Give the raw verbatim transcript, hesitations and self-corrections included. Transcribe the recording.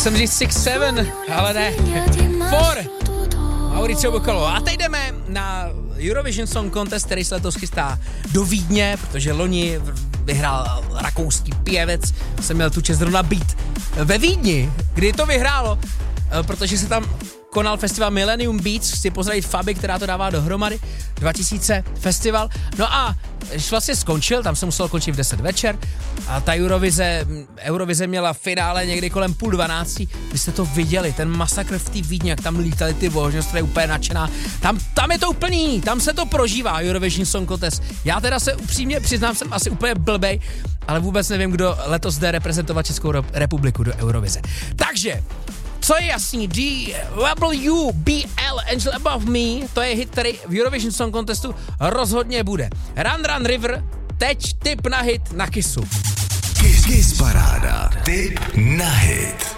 jsem říct six seven, ale ne. four. Mauricio Boccolo. A teď jdeme na Eurovision Song Contest, který se letos chystá do Vídně, protože loni vyhrál rakouský pěvec. Jsem měl tu čest zrovna být ve Vídni, kdy to vyhrálo, protože se tam konal festival Millennium Beats, chci pozdravit Fabi, která to dává dohromady, dva tisíce festival. No a když vlastně skončil, tam se muselo končit v deset večer a ta Eurovize, Eurovize měla finále někdy kolem půl dvanácti. Vy jste to viděli, ten masakr v té Vídni, jak tam lítali ty vožně, je úplně nadšená. Tam, tam je to úplný, tam se to prožívá, Eurovision Song Contest. Já teda se upřímně přiznám, jsem asi úplně blbej, ale vůbec nevím, kdo letos jde reprezentovat Českou republiku do Eurovize. Takže co je jasný, D W B L Angel Above Me, to je hit, který v Eurovision Song Contestu rozhodně bude. Run Run River, teď tip na hit na Kissu. Kiss, Kiss paráda, tip na hit.